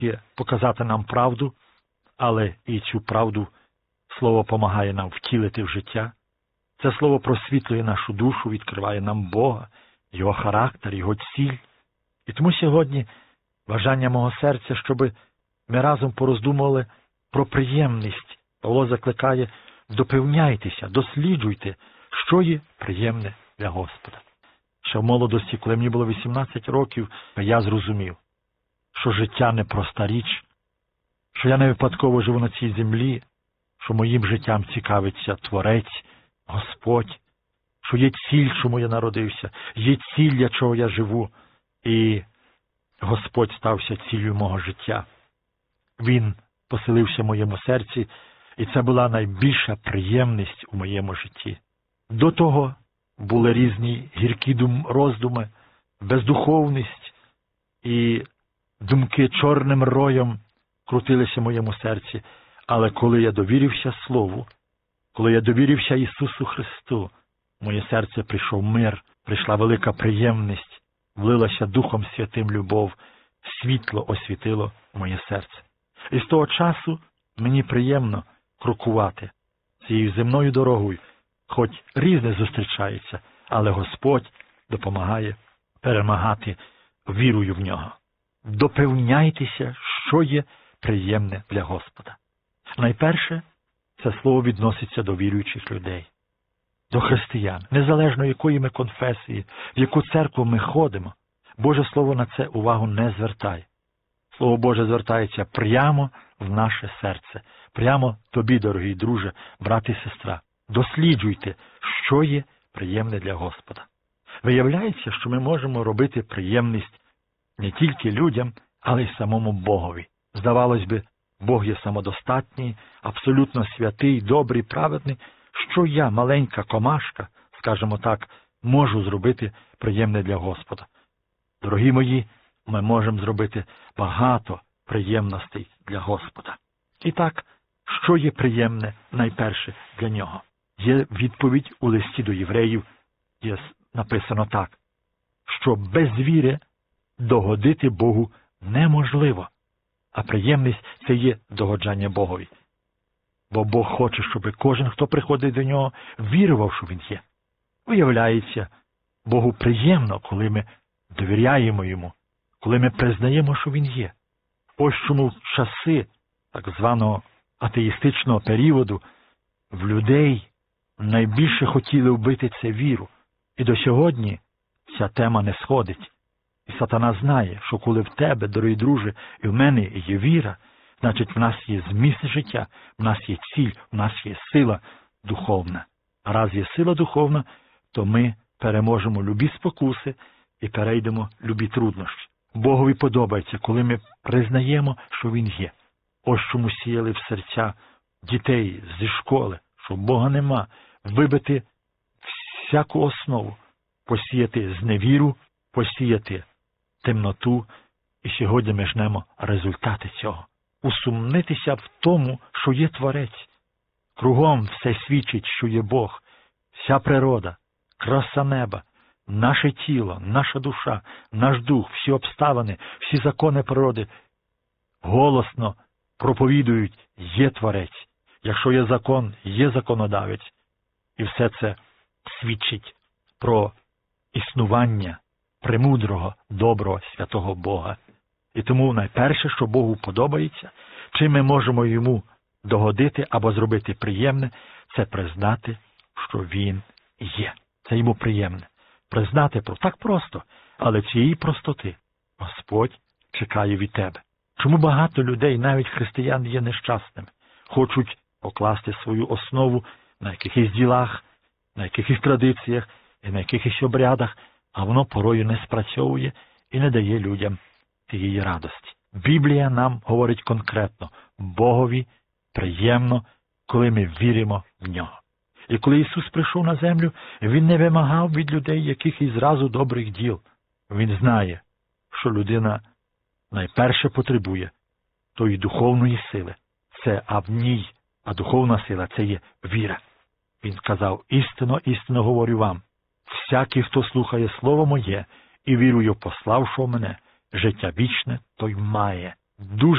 є показати нам правду, але і цю правду Слово помагає нам втілити в життя. Це Слово просвітлює нашу душу, відкриває нам Бога, Його характер, Його ціль. І тому сьогодні бажання мого серця, щоб ми разом пороздумували про приємність. Павло закликає: допевняйтеся, досліджуйте, що є приємне для Господа. Ще в молодості, коли мені було 18 років, я зрозумів, що життя не проста річ, що я не випадково живу на цій землі, що моїм життям цікавиться Творець, Господь, що є ціль, чому я народився, є ціль, для чого я живу, і Господь стався ціллю мого життя. Він поселився в моєму серці, і це була найбільша приємність у моєму житті. До того були різні гіркі роздуми, бездуховність і думки чорним роєм крутилися в моєму серці. Але коли я довірився Слову, коли я довірився Ісусу Христу, в моє серце прийшов мир, прийшла велика приємність, влилася Духом Святим любов, світло освітило моє серце. І з того часу мені приємно крокувати цією земною дорогою, хоч різне зустрічається, але Господь допомагає перемагати вірою в Нього. Допевняйтеся, що є приємне для Господа. Найперше, це слово відноситься до віруючих людей, до християн, незалежно якої ми конфесії, в яку церкву ми ходимо. Боже Слово на це увагу не звертає. Слово Боже звертається прямо в наше серце, прямо тобі, дорогий друже, брат і сестра. Досліджуйте, що є приємне для Господа. Виявляється, що ми можемо робити приємність не тільки людям, але й самому Богові. Здавалось би, Бог є самодостатній, абсолютно святий, добрий, праведний. Що я, маленька комашка, скажімо так, можу зробити приємне для Господа? Дорогі мої, ми можемо зробити багато приємностей для Господа. І так, що є приємне найперше для Нього? Є відповідь у листі до євреїв, є написано так, що без віри догодити Богу неможливо, а приємність – це є догоджання Богові. Бо Бог хоче, щоб кожен, хто приходить до Нього, вірував, що Він є. Виявляється, Богу приємно, коли ми довіряємо Йому, коли ми признаємо, що Він є. Ось чому в часи так званого атеїстичного періоду в людей найбільше хотіли вбити це віру. І до сьогодні ця тема не сходить. І сатана знає, що коли в тебе, дорогі друже, і в мене є віра, значить в нас є зміст життя, в нас є ціль, в нас є сила духовна. А раз є сила духовна, то ми переможемо любі спокуси і перейдемо любі труднощі. Богові подобається, коли ми признаємо, що Він є. Ось чому сіяли в серця дітей зі школи, що Бога нема, вибити всяку основу, посіяти зневіру, посіяти темноту, і сьогодні ми жнемо результати цього. Усумнитися в тому, що є Творець. Кругом все свідчить, що є Бог, вся природа, краса неба, наше тіло, наша душа, наш дух, всі обставини, всі закони природи голосно проповідують: є Творець. Якщо є закон, є законодавець. І все це свідчить про існування премудрого, доброго, святого Бога. І тому найперше, що Богу подобається, чим ми можемо Йому догодити або зробити приємне, це признати, що Він є. Це Йому приємне. Признати так просто, але цієї простоти Господь чекає від тебе. Чому багато людей, навіть християн, є нещасними? Хочуть покласти свою основу на якихось ділах, на якихось традиціях і на якихось обрядах, а воно порою не спрацьовує і не дає людям тієї радості. Біблія нам говорить конкретно: Богові приємно, коли ми віримо в Нього. І коли Ісус прийшов на землю, Він не вимагав від людей якихось зразу добрих діл. Він знає, що людина найперше потребує тої духовної сили. А духовна сила – це є віра. Він сказав: істинно, істинно говорю вам, всякий, хто слухає слово моє і вірує в пославшого мене, життя вічне той має. дуже